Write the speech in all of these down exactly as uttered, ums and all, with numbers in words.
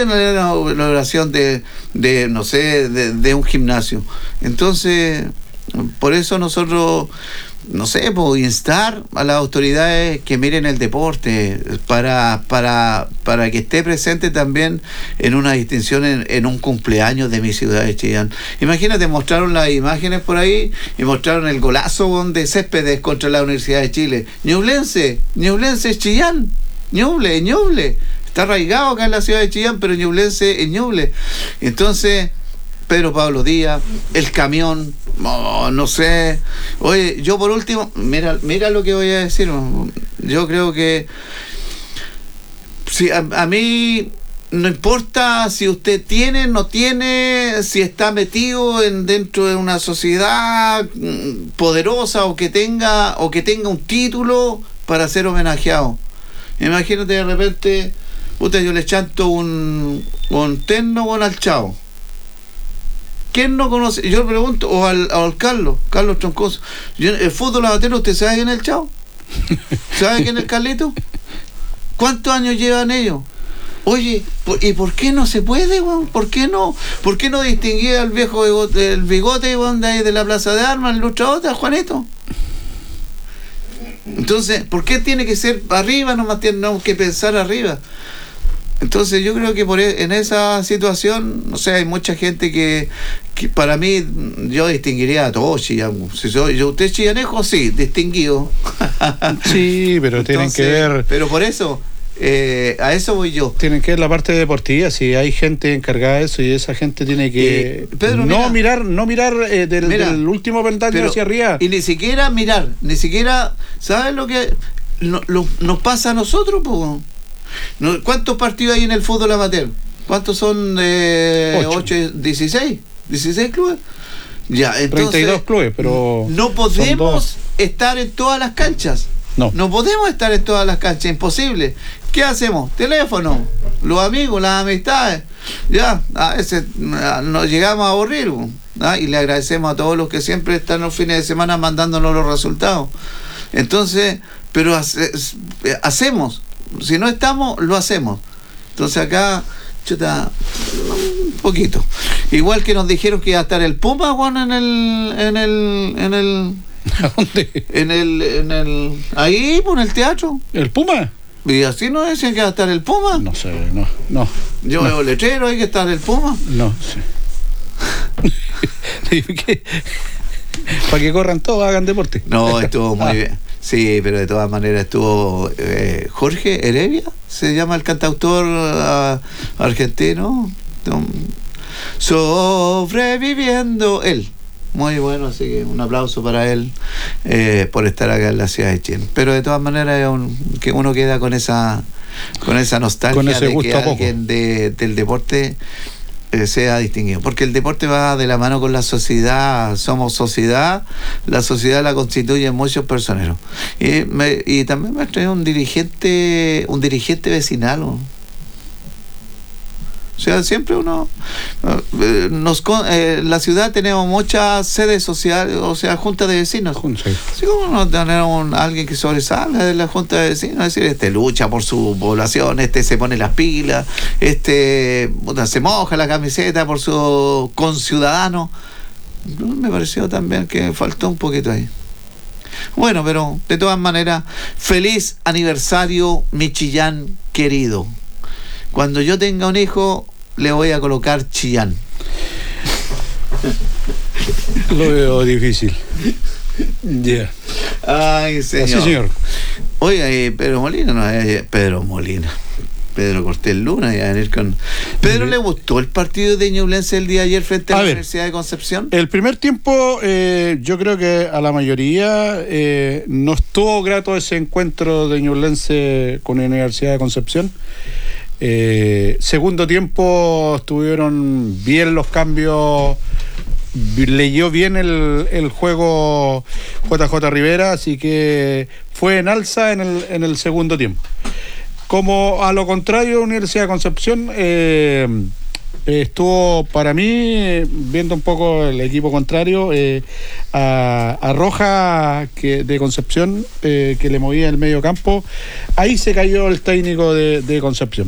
que la inauguración de, de no sé, de, de un gimnasio. Entonces, por eso nosotros, no sé, pues instar a las autoridades que miren el deporte para para para que esté presente también en una distinción en, en un cumpleaños de mi ciudad de Chillán. Imagínate, mostraron las imágenes por ahí y mostraron el golazo de Céspedes contra la Universidad de Chile. Ñublense, Ñublense es Chillán, Ñuble, Ñuble. Está arraigado acá en la ciudad de Chillán, pero Ñublense es Ñuble. Entonces, Pedro Pablo Díaz, el camión, oh, no sé. Oye, yo por último, mira, mira lo que voy a decir. Yo creo que si a, a mí no importa si usted tiene, no tiene, si está metido en dentro de una sociedad poderosa o que tenga o que tenga un título para ser homenajeado. Imagínate de repente, puta, yo le chanto un, un terno con al Chavo. ¿Quién no conoce? Yo le pregunto, o al, al Carlos, Carlos Troncoso. Yo, el fútbol amateur, ¿usted sabe quién es el Chavo? ¿Sabe quién es el Carlito? ¿Cuántos años llevan ellos? Oye, ¿y por qué no se puede, weón? ¿Por qué no? ¿Por qué no distinguir al viejo bigote, el bigote, weón, de ahí de la Plaza de Armas, el lustrador, Juanito? Entonces, ¿por qué tiene que ser arriba? Nomás tenemos que pensar arriba. Entonces yo creo que por en esa situación, no sé, hay mucha gente que, que para mí, yo distinguiría a todos Chillán. Si soy, yo, ¿usted es chillanejo? Sí, distinguido. Sí, pero entonces, tienen que ver... Pero por eso, eh, a eso voy yo. Tienen que ver la parte deportiva, si hay gente encargada de eso y esa gente tiene que... Eh, Pedro, no mira, mirar no mirar eh, del, mira, del último peldaño pero, hacia arriba. Y ni siquiera mirar, ni siquiera, ¿sabes lo que no, lo, nos pasa a nosotros, po? ¿Cuántos partidos hay en el fútbol amateur? ¿Cuántos son? Eh, ocho, dieciséis. dieciséis clubes. Ya, entonces, treinta y dos clubes, pero no podemos estar en todas las canchas. No. No podemos estar en todas las canchas, imposible. ¿Qué hacemos? Teléfono, los amigos, las amistades. Ya, a veces nos llegamos a aburrir. ¿Ah? Y le agradecemos a todos los que siempre están los fines de semana mandándonos los resultados. Entonces, pero hace, hacemos. Si no estamos, lo hacemos. Entonces acá, chuta, un poquito. Igual que nos dijeron que iba a estar el Puma, Juan, en el, en el, en el, ¿a dónde? En el, en el, ahí, por el teatro. ¿El Puma? Y así nos decían que iba a estar el Puma. No sé, no, no. Yo no. veo letrero, hay que estar el Puma. No sé. Para que corran todos, hagan deporte. No, estuvo muy ah. bien. Sí, pero de todas maneras estuvo eh, Jorge Heredia, se llama el cantautor uh, argentino, sobreviviendo él. Muy bueno, así que un aplauso para él eh, por estar acá en la ciudad de Chile. Pero de todas maneras es un, que uno queda con esa con esa nostalgia con ese de gusto que alguien de, del deporte eh, sea distinguido. Porque el deporte va de la mano con la sociedad, somos sociedad, la sociedad la constituyen muchos personeros. Y, me, y también me trae un dirigente, un dirigente vecinal, ¿no? O sea, siempre uno eh, nos eh, la ciudad tenemos muchas sedes sociales, o sea, juntas de vecinos. Sí. Así como no tener un, alguien que sobresalga de la junta de vecinos, es decir, este lucha por su población, este se pone las pilas, este puta, se moja la camiseta por su conciudadano. Me pareció también que faltó un poquito ahí. Bueno, pero de todas maneras, feliz aniversario, mi Chillán querido. Cuando yo tenga un hijo, le voy a colocar Chillán. Lo veo difícil. Ya. Yeah. Ay, señor. Así, señor. Oiga, eh, Pedro Molina, no, eh, Pedro Molina. Pedro Cortés Luna, iba a venir con... ¿Pedro le gustó el partido de Ñublense el día de ayer frente a, a la ver, Universidad de Concepción? El primer tiempo, eh, yo creo que a la mayoría eh, no estuvo grato ese encuentro de Ñublense con la Universidad de Concepción. Eh, segundo tiempo estuvieron bien los cambios, leyó bien el, el juego J J Rivera, así que fue en alza en el, en el segundo tiempo. Como a lo contrario, Universidad de Concepción eh, estuvo, para mí, viendo un poco el equipo contrario, eh, a, a Roja que, de Concepción, eh, que le movía el medio campo, ahí se cayó el técnico de, de Concepción.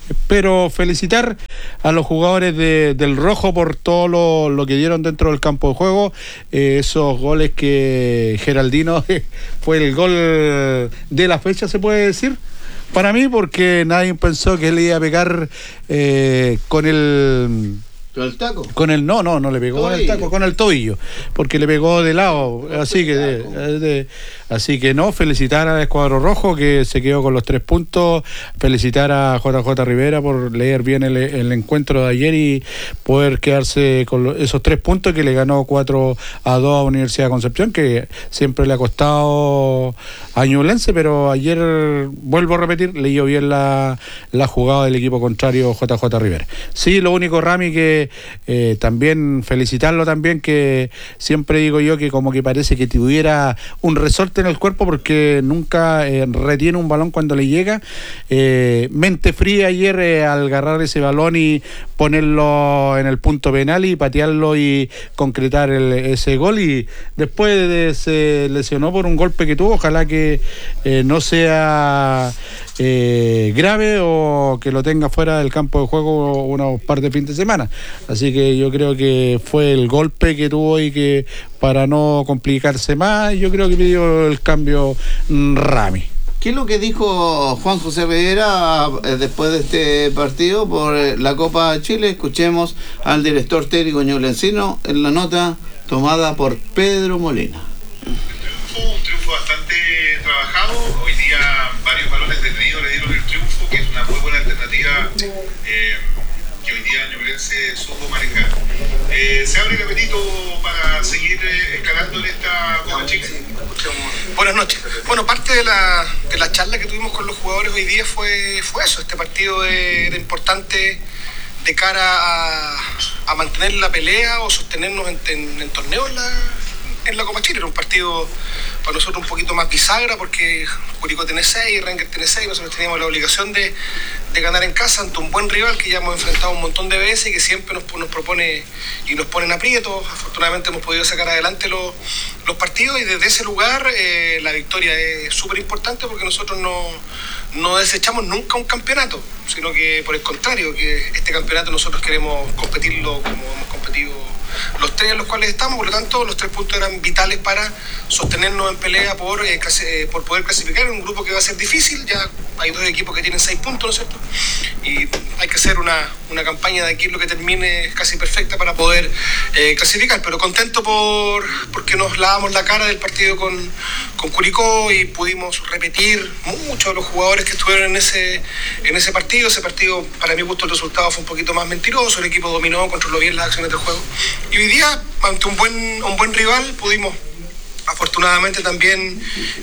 Pero felicitar a los jugadores de, del Rojo por todo lo, lo que dieron dentro del campo de juego. Eh, esos goles que Geraldino fue el gol de la fecha, se puede decir, para mí, porque nadie pensó que él iba a pegar eh, con el... ¿Con el taco? Con el, no, no, no le pegó tobillo. Con el taco, con el tobillo, porque le pegó de lado, así que de, de, así que no, felicitar al Escuadro Rojo que se quedó con los tres puntos, felicitar a J J Rivera por leer bien el, el encuentro de ayer y poder quedarse con los, esos tres puntos, que le ganó cuatro a dos a Universidad de Concepción, que siempre le ha costado a Ñublense, pero ayer, vuelvo a repetir, leyó bien la, la jugada del equipo contrario J J Rivera. Sí, lo único, Rami, que Eh, también felicitarlo también, que siempre digo yo que como que parece que tuviera un resorte en el cuerpo, porque nunca eh, retiene un balón cuando le llega. Eh, mente fría ayer eh, al agarrar ese balón y ponerlo en el punto penal y patearlo y concretar el, ese gol, y después de, se lesionó por un golpe que tuvo. Ojalá que eh, no sea eh, grave o que lo tenga fuera del campo de juego unos par de fines de semana. Así que yo creo que fue el golpe que tuvo y que, para no complicarse más, yo creo que pidió el cambio Rami. ¿Qué es lo que dijo Juan José Rivera eh, después de este partido por eh, la Copa Chile? Escuchemos al director técnico ñublencino en la nota tomada por Pedro Molina. Un triunfo bastante trabajado. Hoy día varios balones detenidos le dieron el triunfo, que es una muy buena alternativa eh, que hoy día Ñublense supo manejar. Eh, ¿Se abre el apetito para seguir eh, escalando en esta Copa Chile? Buenas noches. Bueno, parte de la, de la charla que tuvimos con los jugadores hoy día fue, fue eso. Este partido era importante de cara a, a mantener la pelea o sostenernos en, en, en torneos en la, en la Copa Chile. Era un partido para nosotros un poquito más bisagra, porque Curicó tiene seis, Rangers tiene seis, nosotros teníamos la obligación de, de ganar en casa ante un buen rival que ya hemos enfrentado un montón de veces y que siempre nos, nos propone y nos pone en aprietos. Afortunadamente hemos podido sacar adelante los, los partidos, y desde ese lugar eh, la victoria es súper importante, porque nosotros no, no desechamos nunca un campeonato, sino que por el contrario, que este campeonato nosotros queremos competirlo como hemos competido los tres en los cuales estamos. Por lo tanto, los tres puntos eran vitales para sostenernos en pelea por, eh, clase, por poder clasificar en un grupo que va a ser difícil. Ya hay dos equipos que tienen seis puntos, ¿no es cierto? Y hay que hacer una, una campaña de aquí lo que termine casi perfecta para poder eh, clasificar. Pero contento por porque nos lavamos la cara del partido con, con Curicó y pudimos repetir muchos de los jugadores que estuvieron en ese, en ese partido. Ese partido, para mi gusto, el resultado fue un poquito más mentiroso. El equipo dominó, controló bien las acciones del juego. Y hoy día, ante un buen, un buen rival, pudimos afortunadamente también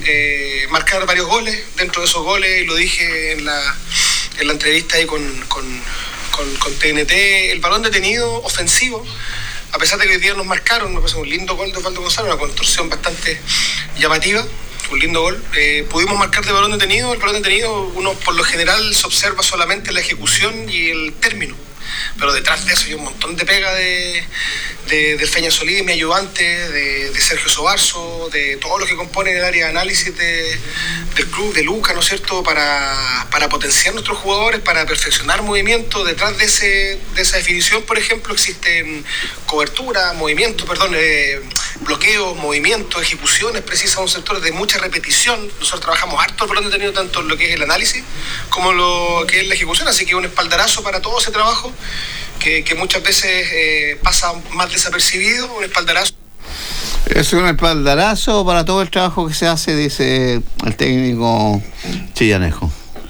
eh, marcar varios goles. Dentro de esos goles, y lo dije en la, en la entrevista ahí con, con, con, con T N T, el balón detenido ofensivo, a pesar de que hoy día nos marcaron, me parece un lindo gol de Osvaldo González, una construcción bastante llamativa, un lindo gol. Eh, pudimos marcar de balón detenido. El balón detenido, uno por lo general se observa solamente la ejecución y el término, pero detrás de eso hay un montón de pega de, de, de Feña Solís, mi ayudante, de, de Sergio Sobarzo, de todos los que componen el área de análisis de, del club, de Luca, ¿no es cierto?, para, para potenciar nuestros jugadores, para perfeccionar movimientos. Detrás de, ese, de esa definición, por ejemplo, existen cobertura, movimientos, perdón, eh, bloqueos, movimientos, ejecuciones precisas, un sector de mucha repetición. Nosotros trabajamos harto por donde he tenido tanto lo que es el análisis como lo que es la ejecución, así que un espaldarazo para todo ese trabajo que, que muchas veces eh, pasa más desapercibido, un espaldarazo. Es un espaldarazo para todo el trabajo que se hace, dice el técnico Chillanejo.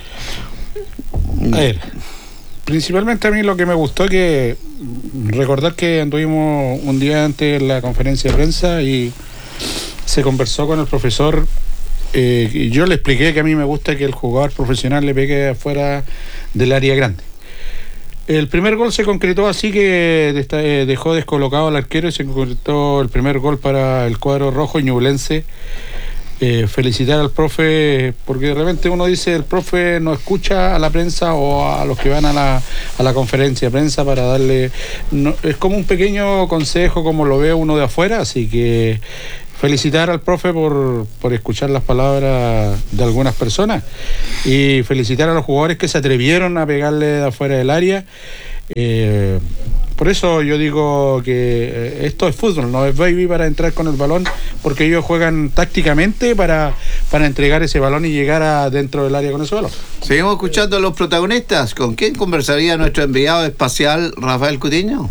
A ver, principalmente a mí lo que me gustó es que recordar que anduvimos un día antes en la conferencia de prensa y se conversó con el profesor. Eh, y yo le expliqué que a mí me gusta que el jugador profesional le pegue afuera del área grande. El primer gol se concretó así, que dejó descolocado al arquero y se concretó el primer gol para el cuadro rojo ñublense. Eh, felicitar al profe, porque de repente uno dice el profe no escucha a la prensa o a los que van a la, a la conferencia de prensa para darle... No, es como un pequeño consejo como lo ve uno de afuera, así que felicitar al profe por, por escuchar las palabras de algunas personas y felicitar a los jugadores que se atrevieron a pegarle de afuera del área. Eh, por eso yo digo que esto es fútbol, no es baby para entrar con el balón, porque ellos juegan tácticamente para, para entregar ese balón y llegar a dentro del área con ese balón. Seguimos escuchando a los protagonistas. ¿Con quién conversaría nuestro enviado espacial Rafael Cutiño?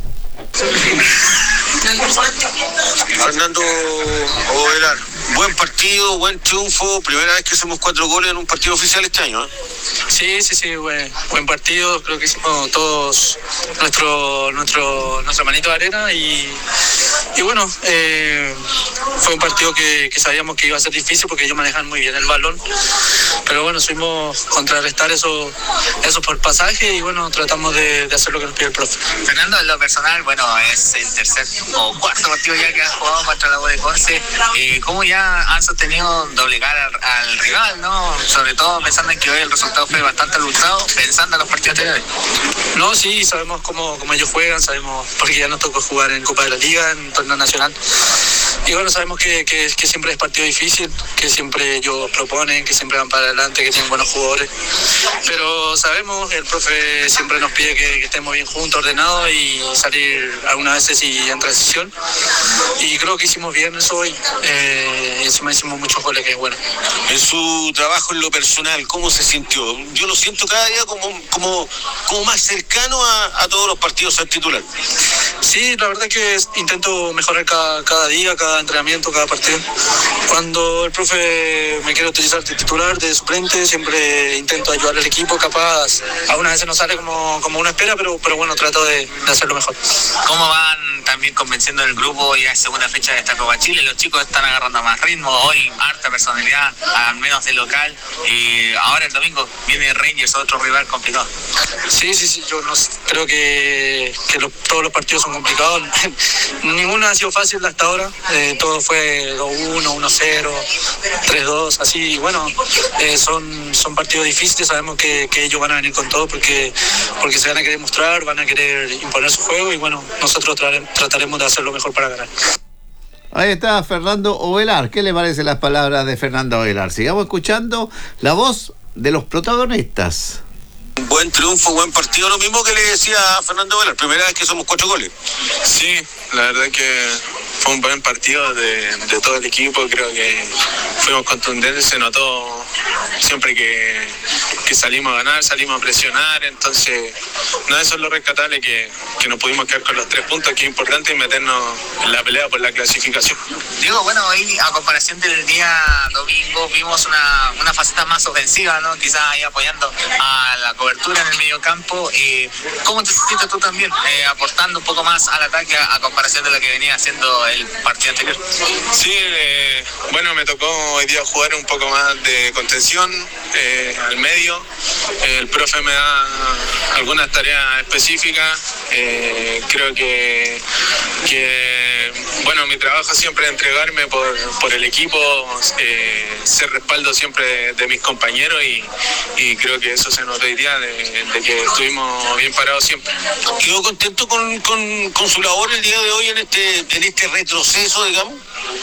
Fernando Ovelar, buen partido, buen triunfo, primera vez que hacemos cuatro goles en un partido oficial este año, ¿eh? Sí, sí, sí, buen, buen partido, creo que hicimos todos nuestro nuestro nuestra manito de arena y, y bueno, eh, fue un partido que, que sabíamos que iba a ser difícil porque ellos manejan muy bien el balón, pero bueno, supimos contrarrestar eso, eso por pasaje y bueno, tratamos de, de hacer lo que nos pide el profe. Fernando, en lo personal, bueno, es el tercer o cuarto partido ya que han jugado contra la U de Conce. Eh, ¿Cómo ya han sostenido doblegar al, al rival, no? Sobre todo pensando en que hoy el resultado fue bastante luchado, pensando en los partidos anteriores. No, sí, sabemos cómo, cómo ellos juegan, sabemos porque ya nos tocó jugar en Copa de la Liga, en torneo nacional. Y bueno, sabemos que, que, que siempre es partido difícil, que siempre ellos proponen, que siempre van para adelante, que tienen buenos jugadores. Pero sabemos, el profe siempre nos pide que, que estemos bien juntos, ordenados y salir algunas veces y en transición. Y creo que hicimos bien eso hoy. Eh, y encima hicimos muchos goles, que es bueno. En su trabajo en lo personal, ¿cómo se sintió? Yo lo siento cada día como, como, como más cercano a, a todos los partidos al titular. Sí, la verdad que intento mejorar cada, cada día, cada entrenamiento, cada partido. Cuando el profe me quiere utilizar de titular, de suplente, siempre intento ayudar al equipo, capaz. Algunas veces no sale como, como uno espera, pero, pero bueno, trato de, de hacerlo mejor. ¿Cómo van también convenciendo el grupo? Ya es segunda fecha de esta Copa Chile, los chicos están agarrando más ritmo, hoy harta personalidad, al menos de local, y ahora el domingo viene Rangers, otro rival complicado. Sí, sí, sí, yo no, creo que, que lo, todos los partidos son complicados, ninguno ha sido fácil hasta ahora, eh, todo fue dos uno, uno cero, tres dos, así, bueno, eh, son, son partidos difíciles, sabemos que, que ellos van a venir con todo porque, porque se van a querer mostrar, van a querer imponer su juego y bueno, nosotros tra- trataremos de hacer lo mejor para ganar. Ahí está Fernando Ovelar. ¿Qué le parecen las palabras de Fernando Ovelar? Sigamos escuchando la voz de los protagonistas. Buen triunfo, buen partido, lo mismo que le decía a Fernando Ovelar, primera vez que somos cuatro goles. Sí, la verdad que fue un buen partido de, de todo el equipo, creo que fuimos contundentes, se notó siempre que, que salimos a ganar, salimos a presionar, entonces no, eso es lo rescatable, que, que nos pudimos quedar con los tres puntos, que es importante, y meternos en la pelea por la clasificación. Digo, bueno, hoy a comparación del día domingo vimos una, una faceta más ofensiva, ¿no? Quizás ahí apoyando a la cobertura en el mediocampo. Eh, ¿Cómo te sentiste tú también eh, aportando un poco más al ataque a, a comparación de lo que venía haciendo el partido anterior? Sí, eh, bueno, me tocó hoy día jugar un poco más de contención eh, al medio. Eh, el profe me da algunas tareas específicas. Eh, creo que, que, bueno, mi trabajo siempre es entregarme por, por el equipo, eh, ser respaldo siempre de, de mis compañeros y, y creo que eso se notó hoy día de, de que estuvimos bien parados siempre. ¿Quedó contento con, con, con su labor el día de hoy en este, en este retroceso, digamos?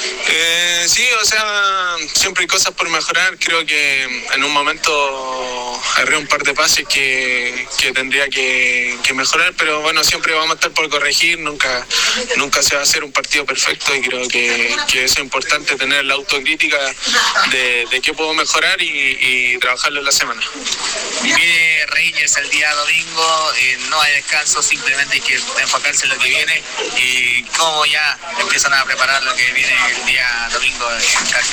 Eh, sí, o sea, siempre hay cosas por mejorar. Creo que en un momento erré un par de pases que, que tendría que, que mejorar, pero bueno, siempre vamos a estar por corregir, nunca, nunca se va a hacer un partido perfecto y creo que, que eso es importante, tener la autocrítica de, de qué puedo mejorar y, y trabajarlo en la semana. Viene Rangers el día domingo, eh, no hay descanso, simplemente hay que enfocarse en lo que viene y cómo ya empiezan a preparar lo que viene el día domingo en casa.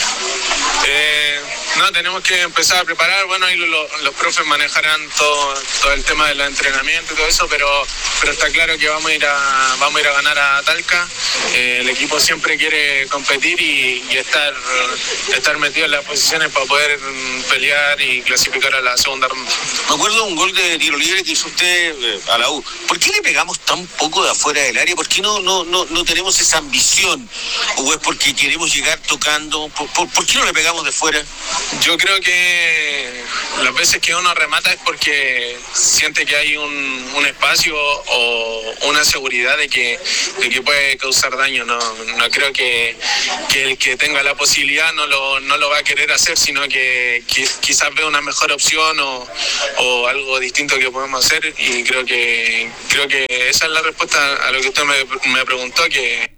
Eh, no, tenemos que empezar a preparar, bueno, ahí lo, lo, los profes manejarán todo, todo el tema del entrenamiento y todo eso, pero, pero está claro que vamos a ir a, vamos a ir a ganar a Talca. Eh, el equipo siempre quiere competir y, y estar, estar metido en las posiciones para poder pelear y clasificar a la segunda ronda. Me acuerdo de un gol de tiro libre que hizo usted eh, a la U. ¿Por qué le pegamos tan poco de afuera del área? ¿Por qué no, no, no, no tenemos esa ambición? ¿O es porque queremos llegar tocando? ¿Por, por, por qué no le pegamos de fuera? Yo creo que las veces que que uno remata es porque siente que hay un, un espacio o una seguridad de que, de que puede causar daño. No, no creo que, que el que tenga la posibilidad no lo, no lo va a querer hacer, sino que, que quizás ve una mejor opción o, o algo distinto que podemos hacer, y creo que creo que esa es la respuesta a lo que usted me, me preguntó. Que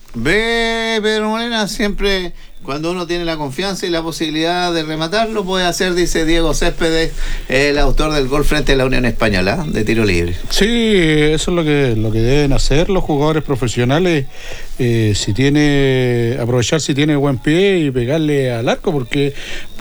Ve, Pedro Morena, siempre cuando uno tiene la confianza y la posibilidad de rematarlo, puede hacer, dice Diego Céspedes, el autor del gol frente a la Unión Española, de tiro libre. Sí, eso es lo que, lo que deben hacer los jugadores profesionales, eh, si tiene, aprovechar si tiene buen pie y pegarle al arco, porque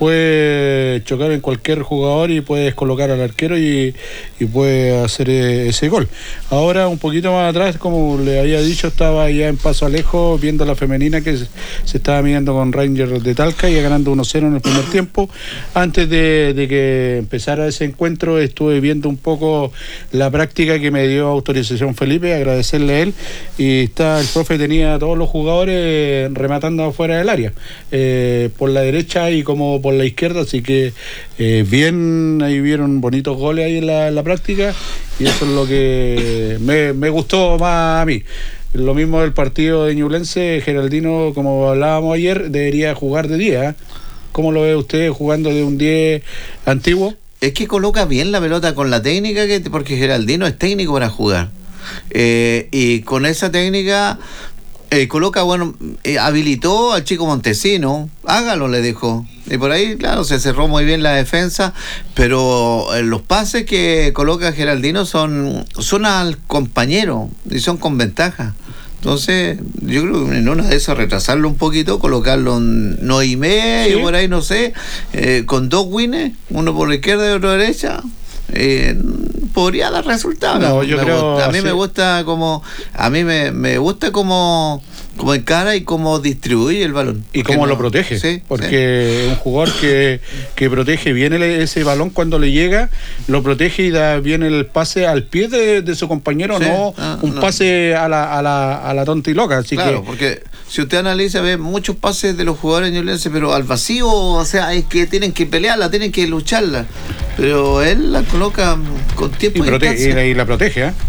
puede chocar en cualquier jugador y puedes colocar al arquero y, y puede hacer ese gol. Ahora, un poquito más atrás, como le había dicho, estaba ya en Paso Alejo viendo a la femenina que se, se estaba midiendo con Rangers de Talca y ganando uno cero en el primer tiempo. Antes de, de que empezara ese encuentro, estuve viendo un poco la práctica que me dio autorización Felipe, agradecerle a él, y está el profe tenía a todos los jugadores rematando afuera del área, eh, por la derecha y como por la izquierda, así que eh, bien, ahí vieron bonitos goles ahí en la, en la práctica, y eso es lo que me, me gustó más a mí. Lo mismo del partido de Ñublense, Geraldino, como hablábamos ayer, debería jugar de diez. ¿eh? ¿Cómo lo ve usted jugando de un diez antiguo? Es que coloca bien la pelota con la técnica, que porque Geraldino es técnico para jugar. Eh, y con esa técnica eh, coloca, bueno, eh, habilitó al chico Montesino, hágalo, le dijo. Y por ahí, claro, se cerró muy bien la defensa, pero eh, los pases que coloca Geraldino son, son al compañero y son con ventaja. Entonces, yo creo que en una de esas retrasarlo un poquito, colocarlo en nueve y medio, ¿sí? Por ahí, no sé, eh, con dos winners, uno por la izquierda y otro derecha. Eh, podría dar resultados. No, yo me creo gusta. A mí así. me gusta como a mí me, me gusta como como encara y cómo distribuye el balón y cómo no, lo protege, sí, porque sí. Un jugador que, que protege bien el, ese balón cuando le llega, lo protege y da bien el pase al pie de, de su compañero, sí. no ah, un no. pase a la, a la a la tonta y loca, así claro, que porque si usted analiza, ve muchos pases de los jugadores ñublenses, pero al vacío, o sea, es que tienen que pelearla, tienen que lucharla, pero él la coloca con tiempo y, protege, y, y la protege, ¿eh?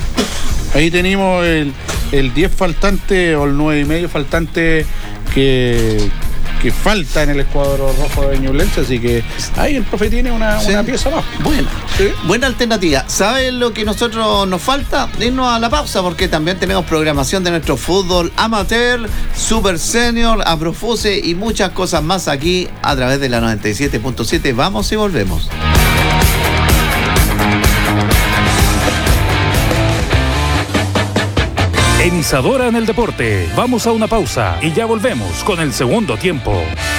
Ahí tenemos el, el diez faltante o el nueve y medio faltante que, que falta en el escuadro rojo de Ñublense, así que ahí el profe tiene una, sí. una pieza más. Buena, ¿sí? Buena alternativa. ¿Saben lo que nosotros nos falta? Irnos a la pausa, porque también tenemos programación de nuestro fútbol amateur, super senior, Aprofuse y muchas cosas más aquí a través de la noventa y siete punto siete. Vamos y volvemos. En Isadora en el Deporte, vamos a una pausa y ya volvemos con el segundo tiempo.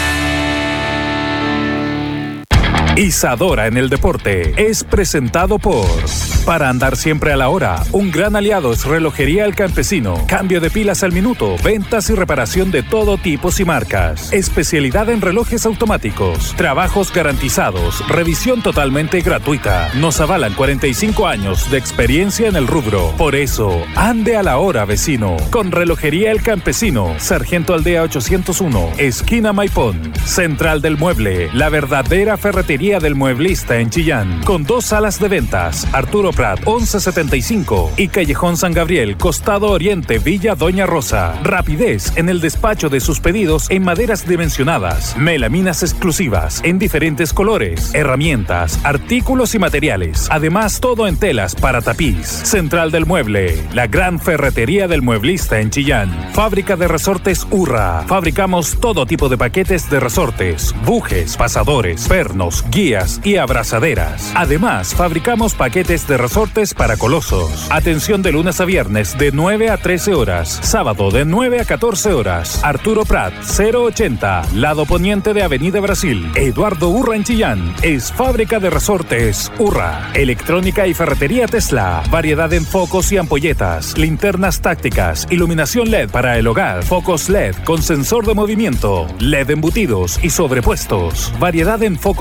Isadora en el Deporte es presentado por... Para andar siempre a la hora, un gran aliado es Relojería El Campesino. Cambio de pilas al minuto, ventas y reparación de todo tipo y marcas. Especialidad en relojes automáticos, trabajos garantizados, revisión totalmente gratuita. Nos avalan cuarenta y cinco años de experiencia en el rubro. Por eso, ande a la hora, vecino. Con Relojería El Campesino, Sargento Aldea ochocientos uno, esquina Maipón. Central del Mueble, la verdadera ferretería del mueblista en Chillán. Con dos salas de ventas, Arturo Prat once setenta y cinco y Callejón San Gabriel, Costado Oriente, Villa Doña Rosa. Rapidez en el despacho de sus pedidos en maderas dimensionadas, melaminas exclusivas en diferentes colores, herramientas, artículos y materiales. Además, todo en telas para tapiz. Central del Mueble, la gran ferretería del mueblista en Chillán. Fábrica de resortes Urra. Fabricamos todo tipo de paquetes de resortes, bujes, pasadores, pernos, guías y abrazaderas. Además, fabricamos paquetes de resortes para colosos. Atención de lunes a viernes de nueve a trece horas. Sábado de nueve a catorce horas. Arturo Prat, cero ochenta, lado poniente de Avenida Brasil. Eduardo Urra en Chillán. Es fábrica de resortes Urra. Electrónica y ferretería Tesla. Variedad en focos y ampolletas. Linternas tácticas. Iluminación L E D para el hogar. Focos L E D con sensor de movimiento. L E D embutidos y sobrepuestos. Variedad en focos solares.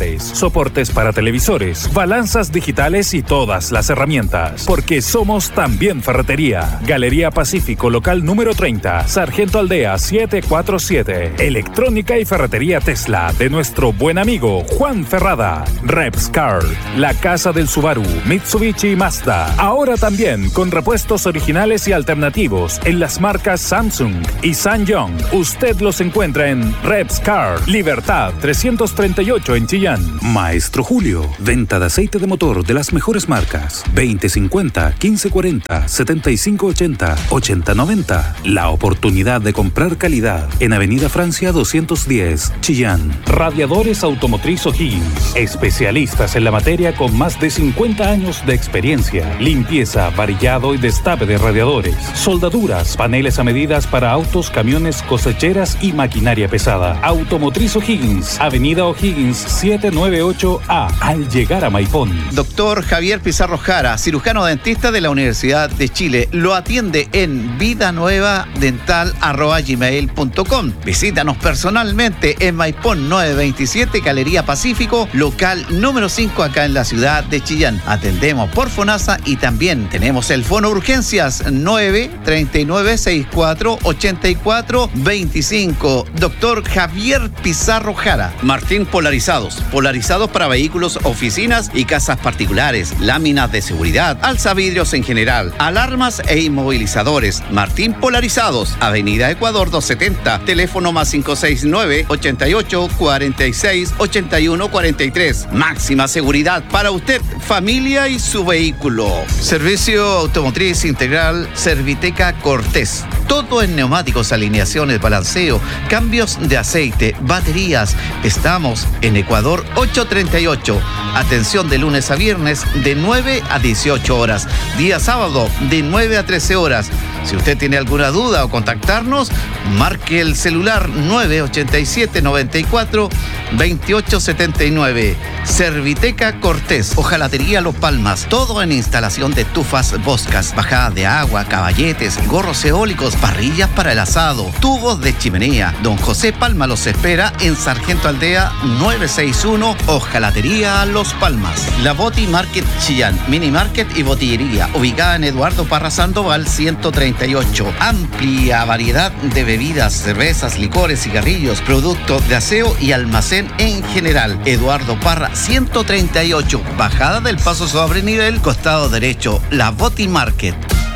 celulares, soportes para televisores, balanzas digitales y todas las herramientas. Porque somos también ferretería. Galería Pacífico, local número treinta, Sargento Aldea siete cuatro siete. Electrónica y ferretería Tesla de nuestro buen amigo Juan Ferrada. Repscar, la casa del Subaru, Mitsubishi y Mazda. Ahora también con repuestos originales y alternativos en las marcas Samsung y Sanyong. Usted los encuentra en Repscar, Libertad trescientos treinta y ocho en Chillán. Maestro Julio, venta de aceite de motor de las mejores marcas. veinte cincuenta, quince cuarenta, setenta y cinco ochenta, ochenta noventa. La oportunidad de comprar calidad en Avenida Francia doscientos diez, Chillán. Radiadores Automotriz O'Higgins. Especialistas en la materia con más de cincuenta años de experiencia. Limpieza, varillado y destape de radiadores. Soldaduras, paneles a medidas para autos, camiones, cosecheras y maquinaria pesada. Automotriz O'Higgins. Avenida O'Higgins setecientos noventa y ocho A. Al llegar a Maipón. Doctor Javier Pizarro Jara, cirujano dentista de la Universidad de Chile. Lo atiende en vidanuevadental arroba gmail punto com. Visítanos personalmente en Maipón novecientos veintisiete, Galería Pacífico, local número cinco, acá en la ciudad de Chillán. Atendemos por FONASA y también tenemos el Fono Urgencias nueve treinta y nueve sesenta y cuatro ochenta y cuatro veinticinco. Doctor Javier Pizarro Jara. Martín Polarizados. Polarizados para vehículos, oficinas y casas particulares. Láminas de seguridad, alzavidrios en general, alarmas e inmovilizadores. Martín Polarizados. Avenida Ecuador doscientos setenta. Teléfono más cinco seis nueve, ochenta y ocho, cuarenta y seis, ochenta y uno cuarenta y tres. Máxima seguridad para usted, familia y su vehículo. Servicio Automotriz Integral Serviteca Cortés. Todo en neumáticos, alineaciones, balanceo, cambios de aceite, baterías. Estamos en Ecuador ochocientos treinta y ocho. Atención de lunes a viernes de nueve a dieciocho horas. Día sábado de nueve a trece horas. Si usted tiene alguna duda o contactarnos, marque el celular nueve ochenta y siete, noventa y cuatro, veintiocho setenta y nueve. Serviteca Cortés, Hojalatería Los Palmas. Todo en instalación de estufas Boscas, bajada de agua, caballetes, gorros eólicos, parrillas para el asado, tubos de chimenea. Don José Palma los espera en Sargento Aldea novecientos sesenta y uno, Hojalatería Los Palmas. La Boti Market Chillán, Mini Market y Botillería, ubicada en Eduardo Parra Sandoval ciento treinta y ocho. Amplia variedad de bebidas, cervezas, licores, cigarrillos, productos de aseo y almacén en general. Eduardo Parra ciento treinta y ocho, bajada del Paso Sobre Nivel, costado derecho, La Boti Market.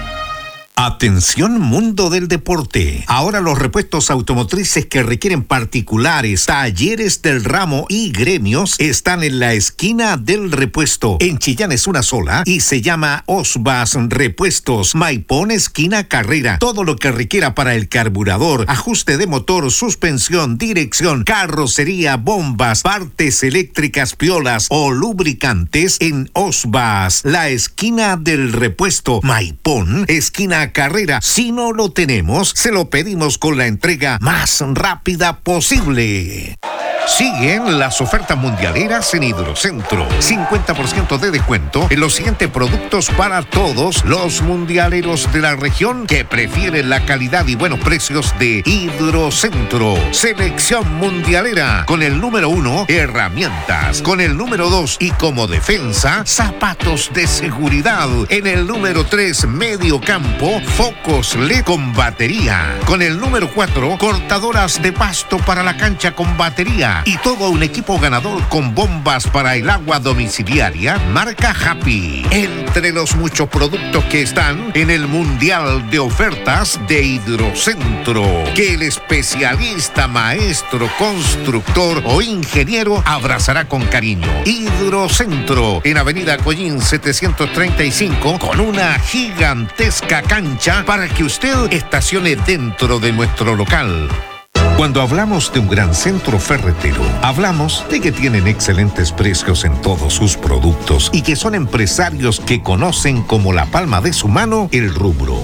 Atención mundo del deporte. Ahora los repuestos automotrices que requieren particulares, talleres del ramo y gremios están en la esquina del repuesto. En Chillán es una sola y se llama Osbas Repuestos. Maipón, esquina Carrera. Todo lo que requiera para el carburador, ajuste de motor, suspensión, dirección, carrocería, bombas, partes eléctricas, piolas o lubricantes en Osbas. La esquina del repuesto. Maipón, esquina Carrera. Si no lo tenemos, se lo pedimos con la entrega más rápida posible. Siguen las ofertas mundialeras en Hidrocentro. cincuenta por ciento de descuento en los siguientes productos para todos los mundialeros de la región que prefieren la calidad y buenos precios de Hidrocentro. Selección mundialera. Con el número uno, herramientas. Con el número dos y como defensa, zapatos de seguridad. En el número tres, medio campo, focos L E D con batería. Con el número cuatro, cortadoras de pasto para la cancha con batería. Y todo un equipo ganador con bombas para el agua domiciliaria, marca Happy. Entre los muchos productos que están en el Mundial de Ofertas de Hidrocentro, que el especialista, maestro, constructor o ingeniero abrazará con cariño. Hidrocentro, en Avenida Collín setecientos treinta y cinco, con una gigantesca cancha para que usted estacione dentro de nuestro local. Cuando hablamos de un gran centro ferretero, hablamos de que tienen excelentes precios en todos sus productos y que son empresarios que conocen como la palma de su mano el rubro.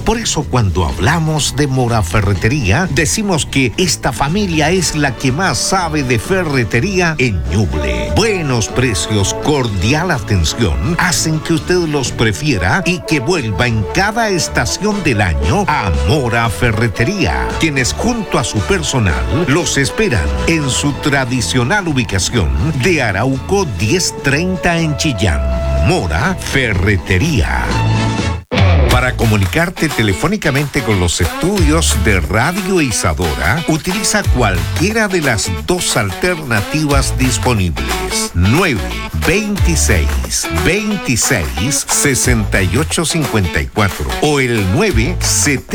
Por eso cuando hablamos de Mora Ferretería, decimos que esta familia es la que más sabe de ferretería en Ñuble. Buenos precios, cordial atención, hacen que usted los prefiera y que vuelva en cada estación del año a Mora Ferretería, quienes junto a su personal los esperan en su tradicional ubicación de Arauco diez treinta en Chillán. Mora Ferretería. Para comunicarte telefónicamente con los estudios de Radio Isadora, utiliza cualquiera de las dos alternativas disponibles. nueve veintiséis veintiséis sesenta y ocho cincuenta y cuatro o el nueve setenta